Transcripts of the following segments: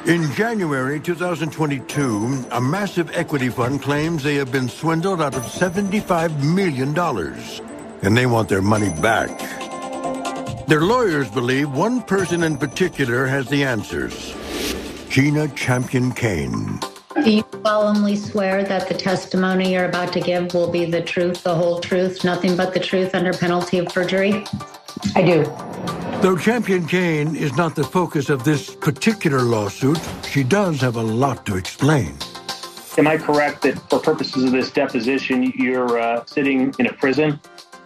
In January 2022, a massive equity fund claims they have been swindled out of $75 million, and they want their money back. Their lawyers believe one person in particular has the answers: Gina Champion Cain. Do you solemnly swear that the testimony you're about to give will be the truth, the whole truth, nothing but the truth under penalty of perjury? I do. Though Champion Cain is not the focus of this particular lawsuit, she does have a lot to explain. Am I correct that for purposes of this deposition, you're sitting in a prison?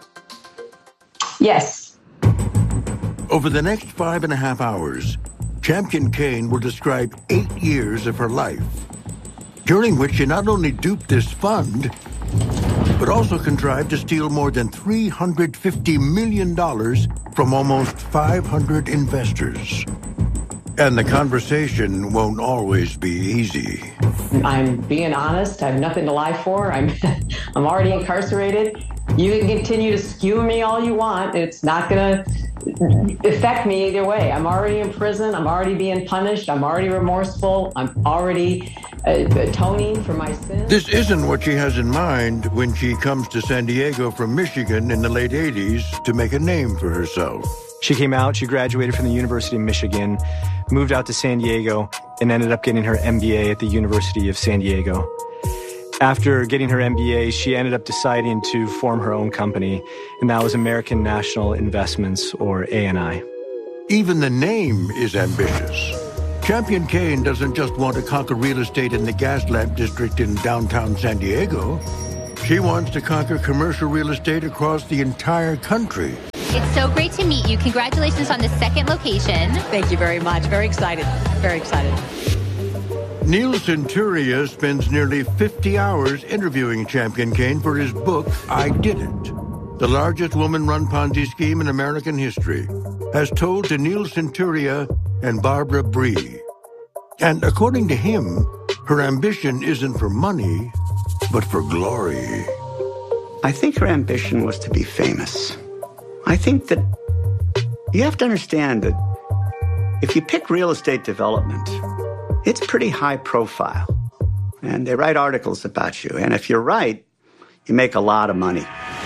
Yes. Over the next 5.5 hours, Champion Cain will describe 8 years of her life, during which she not only duped this fund, but also contrived to steal more than $350 million from almost 500 investors. And the conversation won't always be easy. I'm being honest. I have nothing to lie for. I'm already incarcerated. You can continue to skewer me all you want. It's not going to affect me either way. I'm already in prison. I'm already being punished. I'm already remorseful. I'm already atoning for my sins. This isn't what she has in mind when she comes to San Diego from Michigan in the late 80s to make a name for herself. She came out, she graduated from the University of Michigan, moved out to San Diego, and ended up getting her MBA at the University of San Diego. After getting her MBA, she ended up deciding to form her own company, and that was American National Investments, or ANI. Even the name is ambitious. Champion Cain doesn't just want to conquer real estate in the Gaslamp district in downtown San Diego. She wants to conquer commercial real estate across the entire country. It's so great to meet you. Congratulations on the second location. Thank you very much. Very excited. Very excited. Neil Centuria spends nearly 50 hours interviewing Champion Cain for his book, I Did It. The largest woman-run Ponzi scheme in American history, as told to Neil Centuria and Barbara Bree. And according to him, her ambition isn't for money, but for glory. I think her ambition was to be famous. I think that you have to understand that if you pick real estate development, it's pretty high profile. And they write articles about you. And if you're right, you make a lot of money.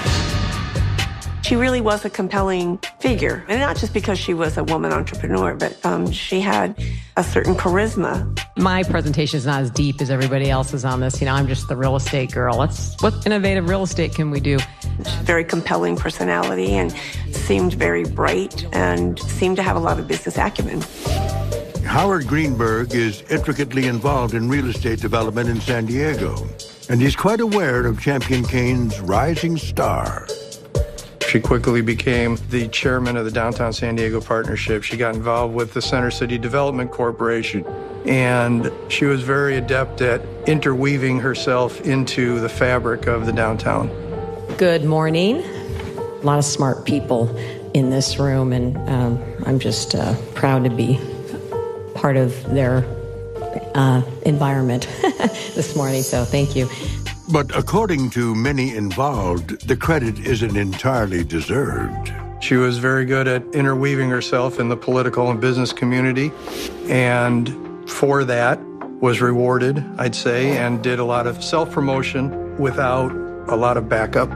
She really was a compelling figure. And not just because she was a woman entrepreneur, but she had a certain charisma. My presentation is not as deep as everybody else's on this. You know, I'm just the real estate girl. What innovative real estate can we do? Very compelling personality and seemed very bright and seemed to have a lot of business acumen. Howard Greenberg is intricately involved in real estate development in San Diego, and he's quite aware of Champion Cain's rising star. She quickly became the chairman of the Downtown San Diego Partnership. She got involved with the Center City Development Corporation, and she was very adept at interweaving herself into the fabric of the downtown. Good morning. A lot of smart people in this room, and I'm just proud to be part of their environment this morning, so thank you. But according to many involved, the credit isn't entirely deserved. She was very good at interweaving herself in the political and business community, and for that was rewarded, I'd say, and did a lot of self-promotion without a lot of backup.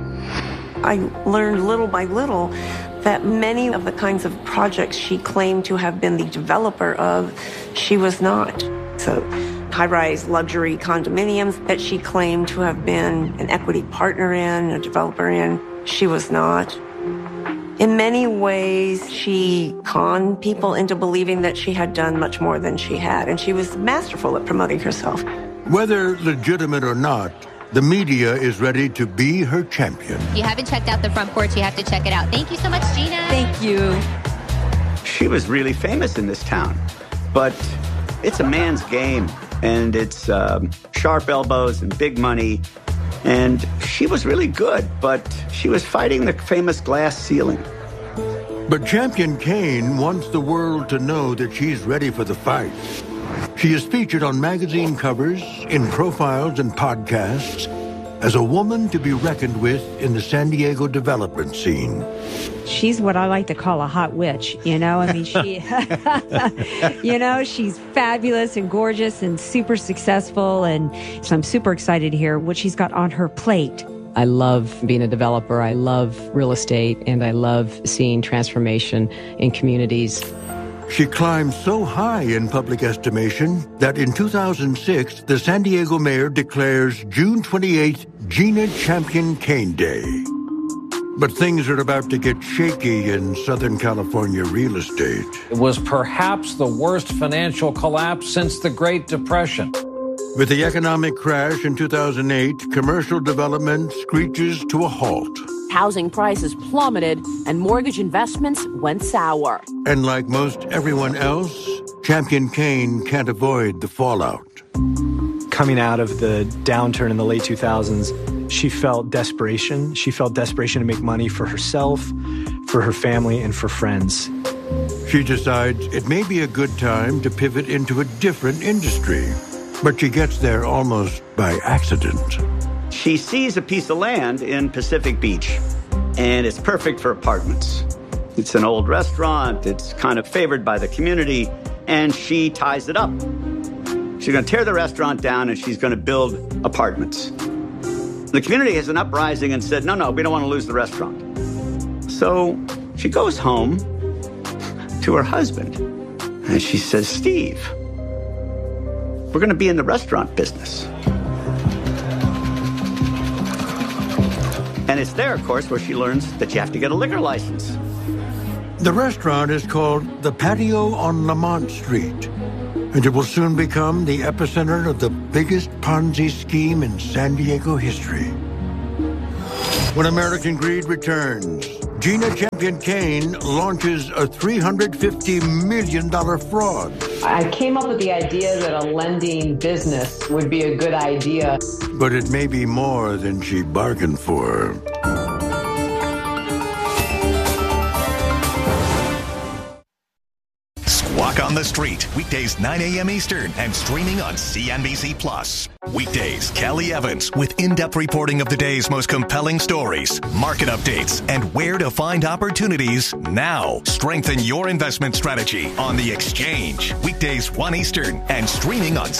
I learned little by little that many of the kinds of projects she claimed to have been the developer of, she was not. So high-rise luxury condominiums that she claimed to have been an equity partner in, a developer in, she was not. In many ways, she conned people into believing that she had done much more than she had, and she was masterful at promoting herself. Whether legitimate or not, the media is ready to be her champion. If you haven't checked out the front porch, you have to check it out. Thank you so much, Gina. Thank you. She was really famous in this town, but it's a man's game, and it's sharp elbows and big money. And she was really good, but she was fighting the famous glass ceiling. But Champion Cain wants the world to know that she's ready for the fight. She is featured on magazine covers, in profiles and podcasts, as a woman to be reckoned with in the San Diego development scene. She's what I like to call a hot witch, you know? I mean, she, you know, she's fabulous and gorgeous and super successful. And so I'm super excited to hear what she's got on her plate. I love being a developer. I love real estate, and I love seeing transformation in communities. She climbed so high in public estimation that in 2006, the San Diego mayor declares June 28th Gina Champion Cain Day. But things are about to get shaky in Southern California real estate. It was perhaps the worst financial collapse since the Great Depression. With the economic crash in 2008, commercial development screeches to a halt. Housing prices plummeted and mortgage investments went sour. And like most everyone else, Champion Cain can't avoid the fallout. Coming out of the downturn in the late 2000s, she felt desperation. She felt desperation to make money for herself, for her family, and for friends. She decides it may be a good time to pivot into a different industry. But she gets there almost by accident. She sees a piece of land in Pacific Beach, and it's perfect for apartments. It's an old restaurant, it's kind of favored by the community, and she ties it up. She's going to tear the restaurant down, and she's going to build apartments. The community has an uprising and said, no, we don't want to lose the restaurant. So she goes home to her husband, and she says, Steve, we're going to be in the restaurant business. And it's there, of course, where she learns that you have to get a liquor license. The restaurant is called The Patio on Lamont Street, and it will soon become the epicenter of the biggest Ponzi scheme in San Diego history. When American greed returns, Gina Champion Cain launches a $350 million fraud. I came up with the idea that a lending business would be a good idea. But it may be more than she bargained for. Squawk on the Street, weekdays 9 a.m. Eastern and streaming on CNBC+. Weekdays, Kelly Evans with in-depth reporting of the day's most compelling stories, market updates, and where to find opportunities now. Strengthen your investment strategy on The Exchange. Weekdays 1 Eastern and streaming on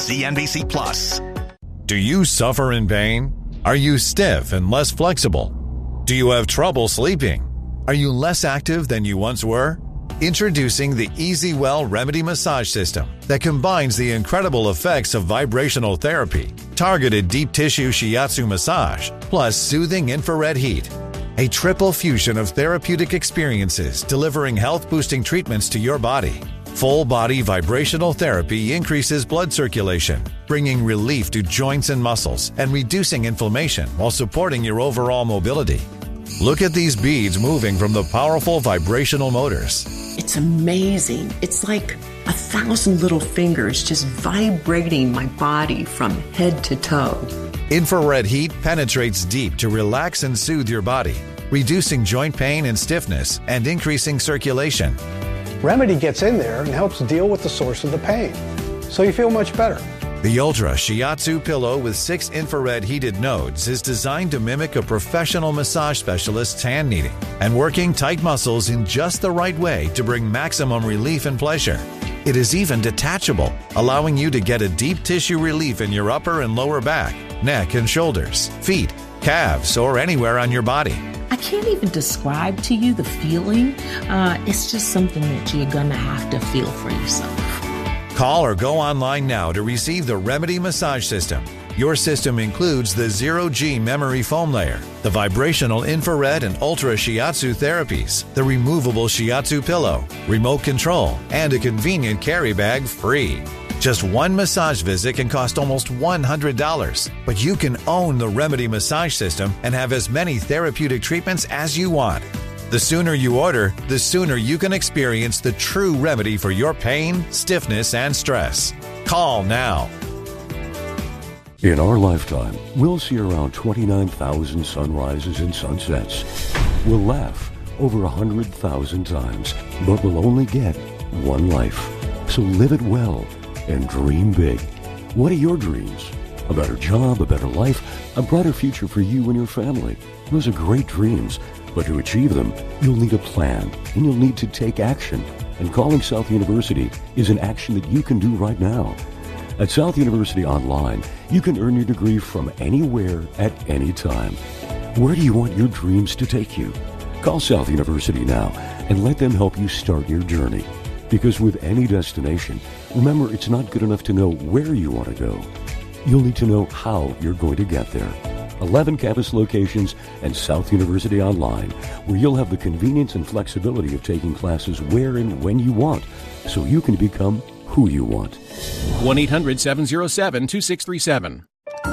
CNBC+. Do you suffer in pain? Are you stiff and less flexible? Do you have trouble sleeping? Are you less active than you once were? Introducing the EasyWell Remedy Massage System that combines the incredible effects of vibrational therapy, targeted deep tissue shiatsu massage, plus soothing infrared heat. A triple fusion of therapeutic experiences delivering health-boosting treatments to your body. Full-body vibrational therapy increases blood circulation, bringing relief to joints and muscles and reducing inflammation while supporting your overall mobility. Look at these beads moving from the powerful vibrational motors. It's amazing. It's like 1,000 little fingers just vibrating my body from head to toe. Infrared heat penetrates deep to relax and soothe your body, reducing joint pain and stiffness and increasing circulation. Remedy gets in there and helps deal with the source of the pain, so you feel much better. The Ultra Shiatsu pillow with 6 infrared heated nodes is designed to mimic a professional massage specialist's hand kneading and working tight muscles in just the right way to bring maximum relief and pleasure. It is even detachable, allowing you to get a deep tissue relief in your upper and lower back, neck and shoulders, feet, calves, or anywhere on your body. I can't even describe to you the feeling. It's just something that you're going to have to feel for yourself. Call or go online now to receive the Remedy Massage System. Your system includes the Zero-G memory foam layer, the vibrational infrared and ultra shiatsu therapies, the removable shiatsu pillow, remote control, and a convenient carry bag free. Just one massage visit can cost almost $100, but you can own the Remedy Massage System and have as many therapeutic treatments as you want. The sooner you order, the sooner you can experience the true remedy for your pain, stiffness, and stress. Call now. In our lifetime, we'll see around 29,000 sunrises and sunsets. We'll laugh over 100,000 times, but we'll only get one life. So live it well and dream big. What are your dreams? A better job, a better life, a brighter future for you and your family. Those are great dreams, but to achieve them, you'll need a plan, and you'll need to take action. And calling South University is an action that you can do right now. At South University Online, you can earn your degree from anywhere at any time. Where do you want your dreams to take you? Call South University now and let them help you start your journey. Because with any destination, remember, it's not good enough to know where you want to go. You'll need to know how you're going to get there. 11 campus locations and South University Online, where you'll have the convenience and flexibility of taking classes where and when you want, so you can become who you want. 1-800-707-2637.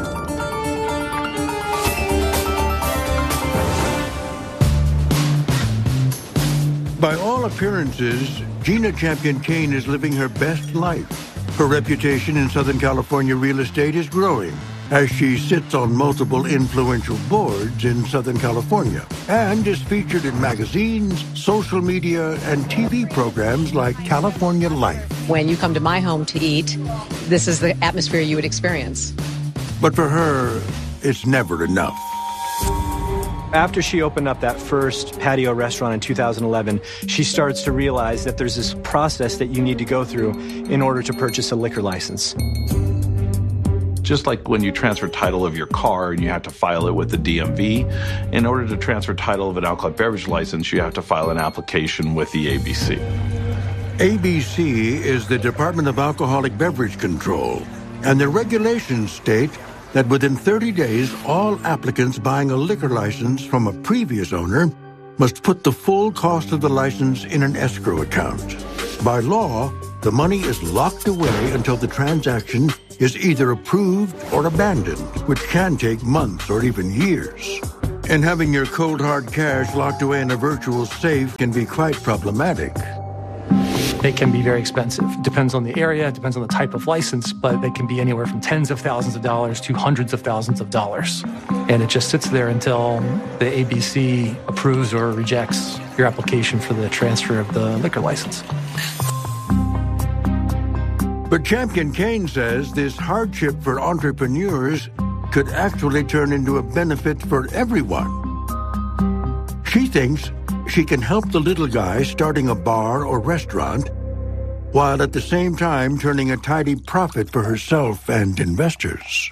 By all appearances, Gina Champion Cain is living her best life. Her reputation in Southern California real estate is growing as she sits on multiple influential boards in Southern California and is featured in magazines, social media, and TV programs like California Life. When you come to my home to eat, this is the atmosphere you would experience. But for her, it's never enough. After she opened up that first patio restaurant in 2011, she starts to realize that there's this process that you need to go through in order to purchase a liquor license. Just like when you transfer title of your car and you have to file it with the DMV, in order to transfer title of an alcoholic beverage license, you have to file an application with the ABC. ABC is the Department of Alcoholic Beverage Control, and their regulations state that within 30 days, all applicants buying a liquor license from a previous owner must put the full cost of the license in an escrow account. By law, the money is locked away until the transaction is either approved or abandoned, which can take months or even years. And having your cold hard cash locked away in a virtual safe can be quite problematic. They can be very expensive. Depends on the area, depends on the type of license, but they can be anywhere from tens of thousands of dollars to hundreds of thousands of dollars. And it just sits there until the ABC approves or rejects your application for the transfer of the liquor license. But Champion Cain says this hardship for entrepreneurs could actually turn into a benefit for everyone. She thinks she can help the little guy starting a bar or restaurant, while at the same time turning a tidy profit for herself and investors.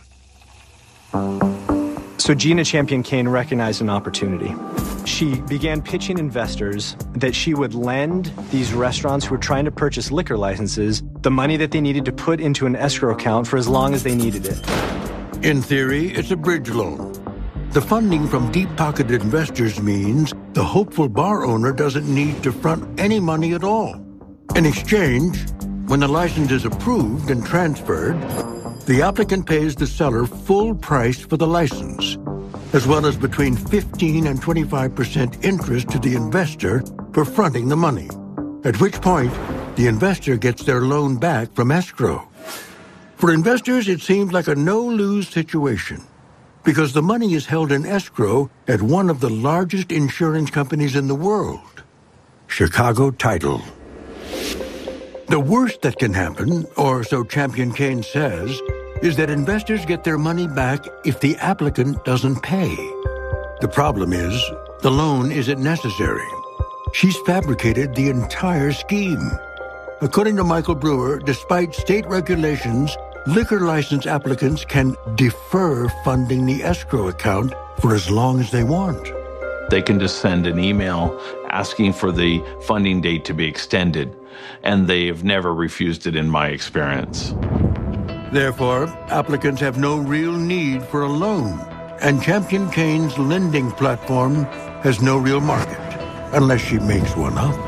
So Gina Champion Cain recognized an opportunity. She began pitching investors that she would lend these restaurants who were trying to purchase liquor licenses the money that they needed to put into an escrow account for as long as they needed it. In theory, it's a bridge loan. The funding from deep-pocketed investors means the hopeful bar owner doesn't need to front any money at all. In exchange, when the license is approved and transferred, the applicant pays the seller full price for the license, as well as between 15 and 25% interest to the investor for fronting the money, at which point the investor gets their loan back from escrow. For investors, it seems like a no-lose situation, because the money is held in escrow at one of the largest insurance companies in the world, Chicago Title. The worst that can happen, or so Champion Cain says, is that investors get their money back if the applicant doesn't pay. The problem is, the loan isn't necessary. She's fabricated the entire scheme. According to Michael Brewer, despite state regulations, liquor license applicants can defer funding the escrow account for as long as they want. They can just send an email asking for the funding date to be extended, and they've never refused it in my experience. Therefore, applicants have no real need for a loan, and Champion Cain's lending platform has no real market, unless she makes one up.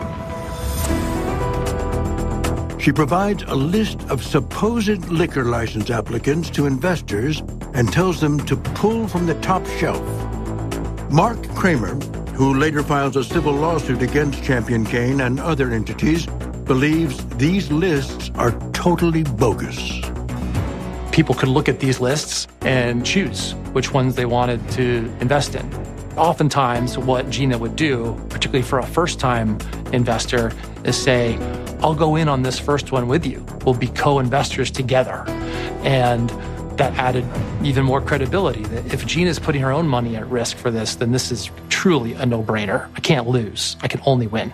She provides a list of supposed liquor license applicants to investors and tells them to pull from the top shelf. Mark Kramer, who later files a civil lawsuit against Champion Cain and other entities, believes these lists are totally bogus. People could look at these lists and choose which ones they wanted to invest in. Oftentimes, what Gina would do, particularly for a first-time investor, is say, I'll go in on this first one with you. We'll be co-investors together. And that added even more credibility. That if Gina's putting her own money at risk for this, then this is truly a no-brainer. I can't lose. I can only win.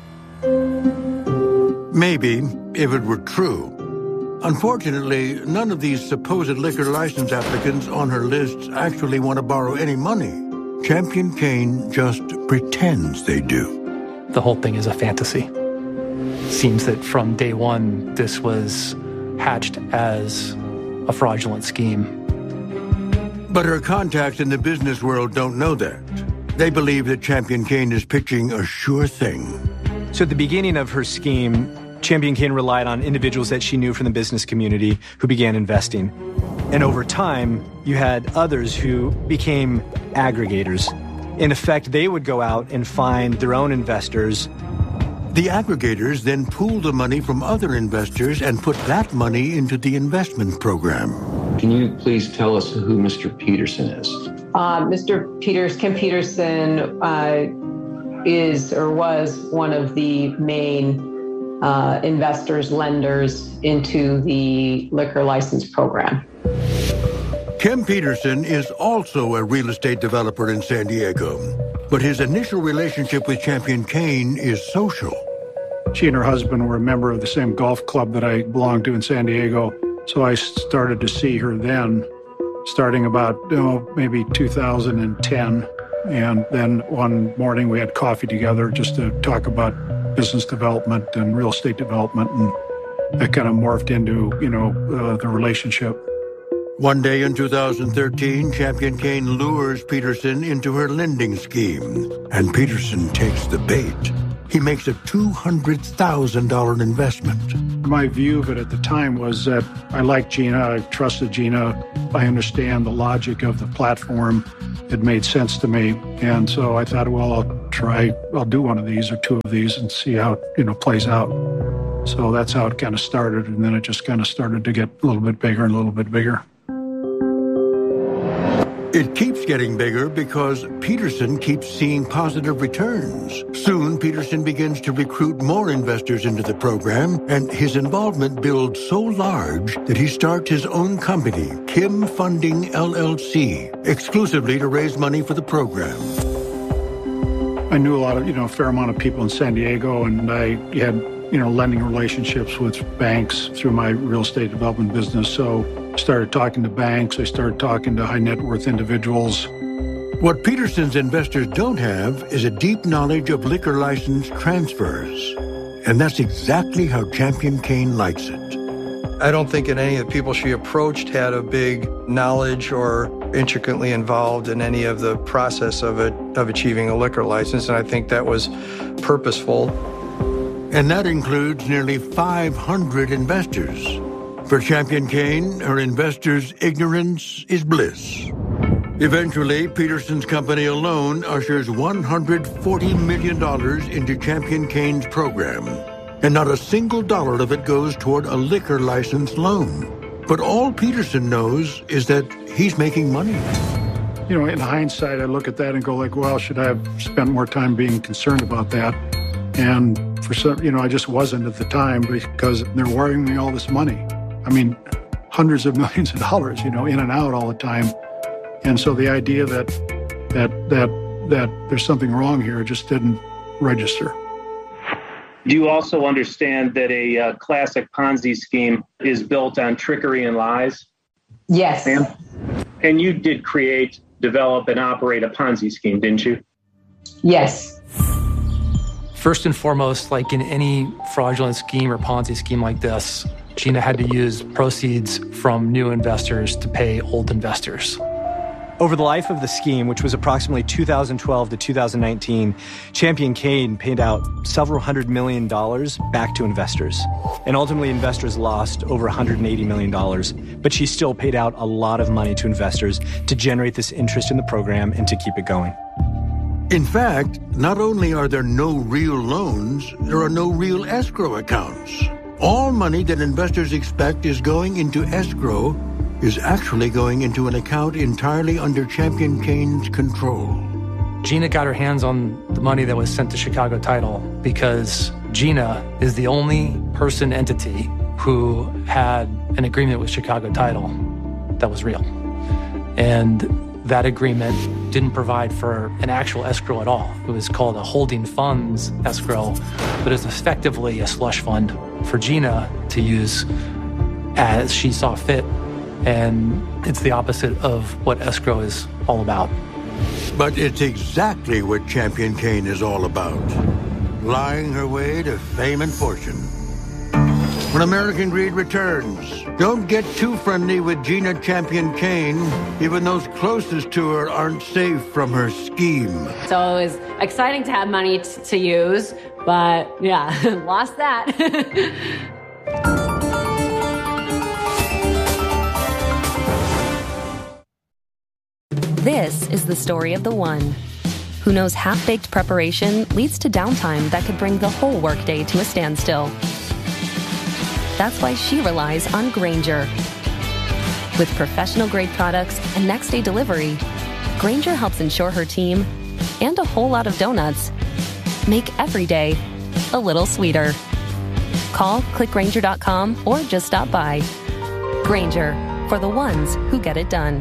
Maybe, if it were true. Unfortunately, none of these supposed liquor license applicants on her lists actually want to borrow any money. Champion Kane just pretends they do. The whole thing is a fantasy. It seems that from day one, this was hatched as a fraudulent scheme. But her contacts in the business world don't know that. They believe that Champion Kane is pitching a sure thing. So at the beginning of her scheme, Champion Kane relied on individuals that she knew from the business community who began investing. And over time, you had others who became aggregators. In effect, they would go out and find their own investors. The aggregators then pool the money from other investors and put that money into the investment program. Can you please tell us who Mr. Peterson is? Kim Peterson is or was one of the main investors, lenders into the liquor license program. Kim Peterson is also a real estate developer in San Diego, but his initial relationship with Champion Kane is social. She and her husband were a member of the same golf club that I belonged to in San Diego, so I started to see her then, starting about maybe 2010. And then one morning we had coffee together just to talk about business development and real estate development, and that kind of morphed into, the relationship. One day in 2013, Champion Kane lures Peterson into her lending scheme, and Peterson takes the bait. He makes a $200,000 investment. My view of it at the time was that I liked Gina, I trusted Gina, I understand the logic of the platform. It made sense to me. And so I thought, well, I'll do one of these or two of these and see how it plays out. So that's how it kind of started. And then it just kind of started to get a little bit bigger and a little bit bigger. It keeps getting bigger because Peterson keeps seeing positive returns. Soon, Peterson begins to recruit more investors into the program, and his involvement builds so large that he starts his own company, Kim Funding LLC, exclusively to raise money for the program. I knew a fair amount of people in San Diego, and I had, lending relationships with banks through my real estate development business. So I started talking to banks. I started talking to high net worth individuals. What Peterson's investors don't have is a deep knowledge of liquor license transfers. And that's exactly how Champion Kane likes it. I don't think any of the people she approached had a big knowledge or intricately involved in any of the process of achieving a liquor license, and I think that was purposeful. And that includes nearly 500 investors. For Champion Kane, her investors' ignorance is bliss. Eventually, Peterson's company alone ushers $140 million into Champion Kane's program. And not a single dollar of it goes toward a liquor license loan. But all Peterson knows is that he's making money. In hindsight, I look at that and go well, should I have spent more time being concerned about that? And for some, I just wasn't at the time because they're wiring me all this money. I mean, hundreds of millions of dollars, in and out all the time. And so the idea that there's something wrong here just didn't register. Do you also understand that a classic Ponzi scheme is built on trickery and lies? Yes. Ma'am? And you did create, develop, and operate a Ponzi scheme, didn't you? Yes. First and foremost, like in any fraudulent scheme or Ponzi scheme like this, Gina had to use proceeds from new investors to pay old investors. Over the life of the scheme, which was approximately 2012 to 2019, Champion Kane paid out several $100 million back to investors. And ultimately, investors lost over $180 million. But she still paid out a lot of money to investors to generate this interest in the program and to keep it going. In fact, not only are there no real loans, there are no real escrow accounts. All money that investors expect is going into escrow is actually going into an account entirely under Champion Kane's control. Gina got her hands on the money that was sent to Chicago Title because Gina is the only entity who had an agreement with Chicago Title. that was real. And that agreement didn't provide for an actual escrow at all. It was called a holding funds escrow, but it's effectively a slush fund for Gina to use as she saw fit. And it's the opposite of what escrow is all about. But it's exactly what Champion Kane is all about. Lying her way to fame and fortune. When American Greed returns, don't get too friendly with Gina Champion Kane. Even those closest to her aren't safe from her scheme. So it was exciting to have money to use, but yeah, lost that. This is the story of the one who knows half-baked preparation leads to downtime that could bring the whole workday to a standstill. That's why she relies on Grainger. With professional-grade products and next-day delivery, Grainger helps ensure her team, and a whole lot of donuts, make every day a little sweeter. Call, click Grainger.com, or just stop by. Grainger, for the ones who get it done.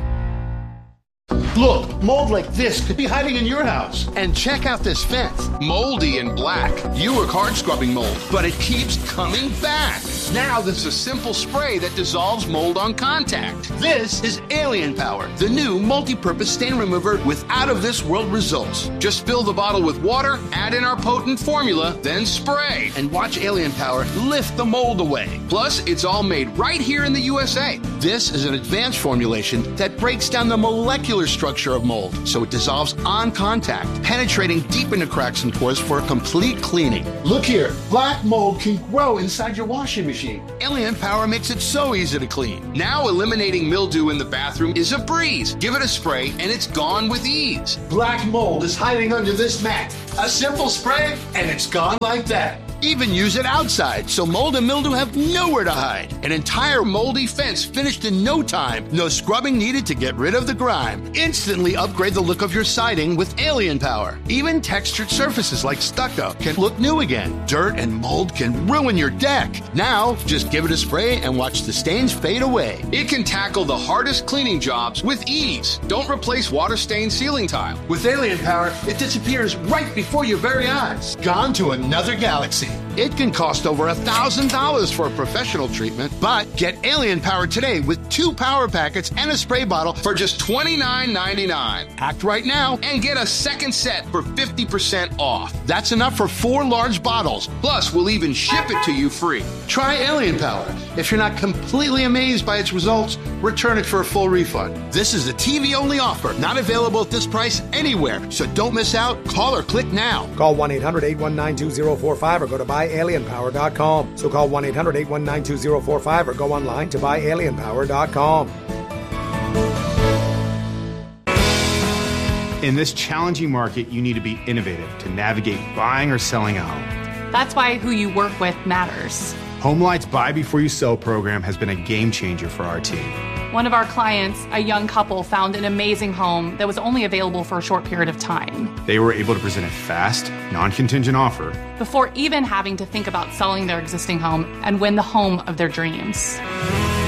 Look, mold like this could be hiding in your house. And check out this fence. Moldy and black. You work hard scrubbing mold, but it keeps coming back. Now there's a simple spray that dissolves mold on contact. This is Alien Power, the new multi-purpose stain remover with out-of-this-world results. Just fill the bottle with water, add in our potent formula, then spray. And watch Alien Power lift the mold away. Plus, it's all made right here in the USA. This is an advanced formulation that breaks down the molecular structure of mold, so it dissolves on contact, penetrating deep into cracks and pores for a complete cleaning. Look here, black mold can grow inside your washing machine. Alien Power makes it so easy to clean. Now eliminating mildew in the bathroom is a breeze. Give it a spray and it's gone with ease. Black mold is hiding under this mat. A simple spray and it's gone like that. Even use it outside, so mold and mildew have nowhere to hide. An entire moldy fence finished in no time. No scrubbing needed to get rid of the grime. Instantly upgrade the look of your siding with Alien Power. Even textured surfaces like stucco can look new again. Dirt and mold can ruin your deck. Now, just give it a spray and watch the stains fade away. It can tackle the hardest cleaning jobs with ease. Don't replace water-stained ceiling tile. With Alien Power, it disappears right before your very eyes. Gone to another galaxy. It can cost over $1,000 for a professional treatment, but get Alien Power today with 2 power packets and a spray bottle for just $29.99. Act right now and get a second set for 50% off. That's enough for 4 large bottles. Plus, we'll even ship it to you free. Try Alien Power. If you're not completely amazed by its results, return it for a full refund. This is a TV-only offer, not available at this price anywhere. So don't miss out. Call or click now. Call 1-800-819-2045 or go to buyalienpower.com. So call 1-800-819-2045 or go online to buyalienpower.com. In this challenging market, you need to be innovative to navigate buying or selling a home. That's why who you work with matters. HomeLight's Buy Before You Sell program has been a game changer for our team. One of our clients, a young couple, found an amazing home that was only available for a short period of time. They were able to present a fast, non-contingent offer before even having to think about selling their existing home and win the home of their dreams.